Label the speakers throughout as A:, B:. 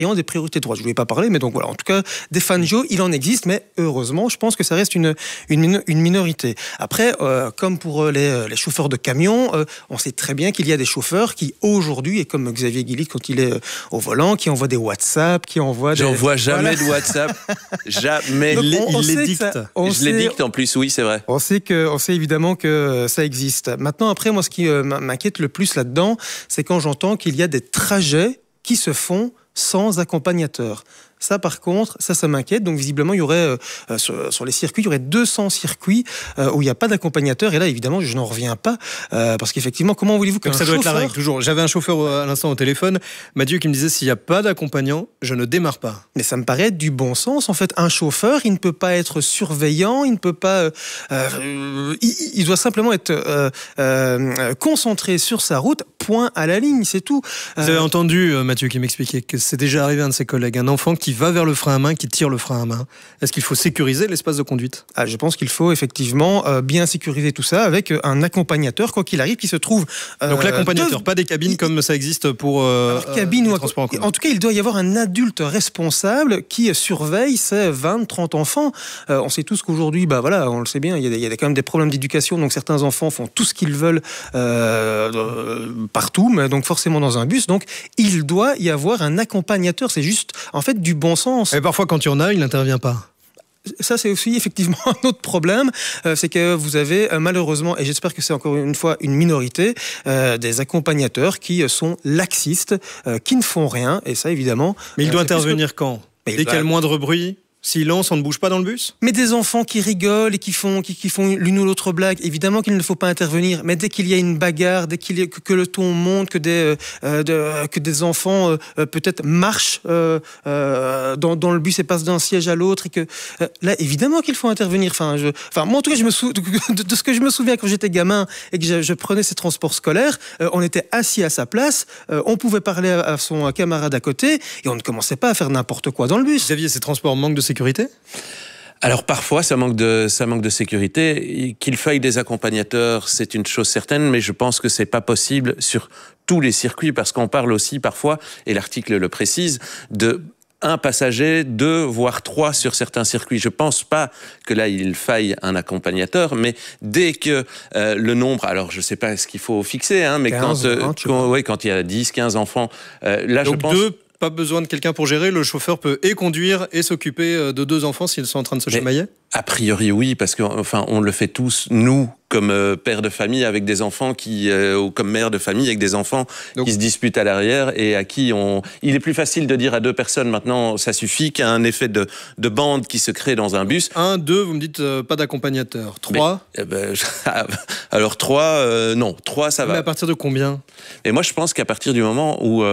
A: des priorités de droite. Je ne voulais pas parler, mais donc voilà. En tout cas, des FANJO, il en existe, mais heureusement, je pense que ça reste une minorité. Après, comme pour les chauffeurs de camions, on sait très bien qu'il y a des chauffeurs qui, aujourd'hui, et comme Xavier Guilly, quand il est au volant, qui envoient des WhatsApp, qui envoient des...
B: J'envoie jamais de WhatsApp. Jamais.
A: Donc,
B: il les dicte. Je les dicte en plus, oui, c'est vrai.
A: On sait évidemment que ça existe. Maintenant, après, moi, ce qui m'inquiète le plus là-dedans, c'est quand j'entends qu'il y a des trajets qui se font sans accompagnateur. Ça, par contre, ça m'inquiète. Donc, visiblement, il y aurait, sur les circuits, il y aurait 200 circuits où il n'y a pas d'accompagnateur. Et là, évidemment, je n'en reviens pas. Parce qu'effectivement, comment voulez-vous qu'un
C: chauffeur... Ça doit être la règle, toujours. J'avais un chauffeur à l'instant au téléphone, Mathieu, qui me disait, s'il n'y a pas d'accompagnant, je ne démarre pas.
A: Mais ça me paraît être du bon sens. En fait, un chauffeur, il ne peut pas être surveillant, il ne peut pas... il doit simplement être concentré sur sa route, point à la ligne, c'est tout.
C: Vous avez entendu, Mathieu, qui m'expliquait que c'est déjà arrivé à un de ses collègues, un enfant qui va vers le frein à main, qui tire le frein à main. Est-ce qu'il faut sécuriser l'espace de conduite ?
A: Je pense qu'il faut effectivement bien sécuriser tout ça avec un accompagnateur, quoi qu'il arrive, qui se trouve...
C: Donc l'accompagnateur, pas des cabines comme ça existe pour
A: cabine ou
C: transports en commun.
A: En tout cas, il doit y avoir un adulte responsable qui surveille ces 20, 30 enfants. On sait tous qu'aujourd'hui, on le sait bien, il y a quand même des problèmes d'éducation, donc certains enfants font tout ce qu'ils veulent partout, mais donc forcément dans un bus. Donc il doit y avoir un accompagnateur. C'est juste, en fait, du bon sens.
C: Et parfois, quand il y en a, il n'intervient pas.
A: Ça, c'est aussi effectivement un autre problème, c'est que vous avez malheureusement, et j'espère que c'est encore une fois une minorité, des accompagnateurs qui sont laxistes, qui ne font rien, et ça évidemment...
C: Mais il doit intervenir quand ? Dès qu'il y a le moindre bruit ? Silence, on ne bouge pas dans le bus ?
A: Mais des enfants qui rigolent et qui font l'une ou l'autre blague, évidemment qu'il ne faut pas intervenir. Mais dès qu'il y a une bagarre, dès que le ton monte, que des enfants peut-être marchent dans le bus et passent d'un siège à l'autre, et que là, évidemment qu'il faut intervenir. Moi, en tout cas, de ce que je me souviens quand j'étais gamin et que je prenais ces transports scolaires, on était assis à sa place, on pouvait parler à son camarade à côté et on ne commençait pas à faire n'importe quoi dans le bus.
C: Xavier, ces transports manquent de sécurité ?
B: Alors parfois ça manque de sécurité. Qu'il faille des accompagnateurs, c'est une chose certaine, mais je pense que c'est pas possible sur tous les circuits, parce qu'on parle aussi parfois, et l'article le précise, de un passager, 2 voire 3 sur certains circuits. Je pense pas que là il faille un accompagnateur, mais dès que le nombre, alors je sais pas ce qu'il faut fixer, mais
A: 15,
B: quand il y a 10, 15 enfants, là
C: donc
B: je pense...
C: Pas besoin de quelqu'un pour gérer, le chauffeur peut et conduire et s'occuper de 2 enfants s'ils sont en train de se chamailler ?
B: A priori oui, parce que on le fait tous, nous, comme père de famille avec des enfants ou comme mère de famille avec des enfants qui se disputent à l'arrière et à qui il est plus facile de dire à 2 personnes maintenant, ça suffit, qu'à un effet de bande qui se crée dans un bus.
C: 1, 2, vous me dites pas d'accompagnateur. 3 ?
B: Alors 3, non. 3, ça va.
C: Mais à partir de combien ?
B: Et moi, je pense qu'à partir du moment où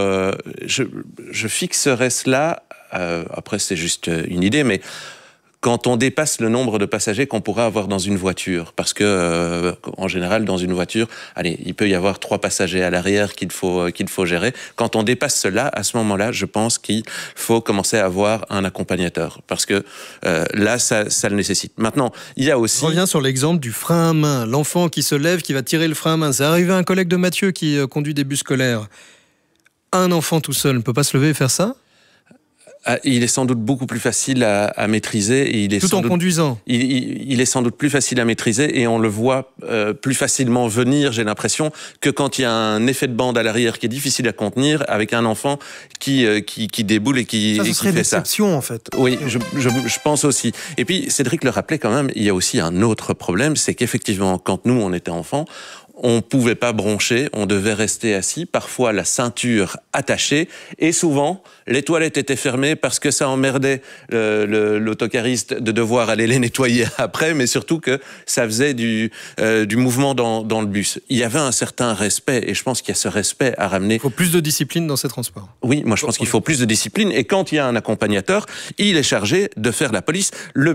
B: je fixerais cela, après c'est juste une idée, mais quand on dépasse le nombre de passagers qu'on pourra avoir dans une voiture, parce que en général dans une voiture, il peut y avoir 3 passagers à l'arrière qu'il faut gérer. Quand on dépasse cela, à ce moment-là, je pense qu'il faut commencer à avoir un accompagnateur, parce que là, ça le nécessite. Maintenant, il y a aussi...
C: Je reviens sur l'exemple du frein à main, l'enfant qui se lève, qui va tirer le frein à main. C'est arrivé à un collègue de Mathieu qui conduit des bus scolaires. Un enfant tout seul ne peut pas se lever et faire ça ?
B: Il est sans doute beaucoup plus facile à maîtriser. Et
C: tout en conduisant.
B: Il est sans doute plus facile à maîtriser et on le voit plus facilement venir, j'ai l'impression, que quand il y a un effet de bande à l'arrière qui est difficile à contenir avec un enfant qui déboule et qui fait ça.
A: Ça serait l'exception, en fait.
B: Oui, je pense aussi. Et puis, Cédric le rappelait quand même, il y a aussi un autre problème, c'est qu'effectivement, quand nous, on était enfants, on pouvait pas broncher, on devait rester assis, parfois la ceinture attachée, et souvent, les toilettes étaient fermées parce que ça emmerdait l'autocariste de devoir aller les nettoyer après, mais surtout que ça faisait du mouvement dans le bus. Il y avait un certain respect, et je pense qu'il y a ce respect à ramener.
C: Il faut plus de discipline dans ces transports.
B: Oui, moi je pense qu'il faut plus de discipline, et quand il y a un accompagnateur, il est chargé de faire la police. Le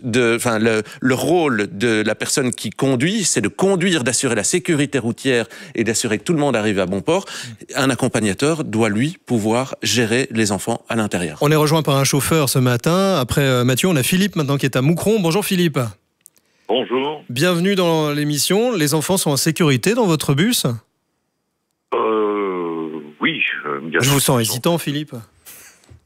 B: rôle de la personne qui conduit, c'est de conduire, d'assurer la sécurité routière et d'assurer que tout le monde arrive à bon port. Un accompagnateur doit, lui, pouvoir gérer les enfants à l'intérieur.
C: On est rejoint par un chauffeur ce matin. Après Mathieu, on a Philippe maintenant qui est à Moucron. Bonjour Philippe.
D: Bonjour.
C: Bienvenue dans l'émission. Les enfants sont en sécurité dans votre bus ?
D: Oui.
C: Je vous sens hésitant, Philippe.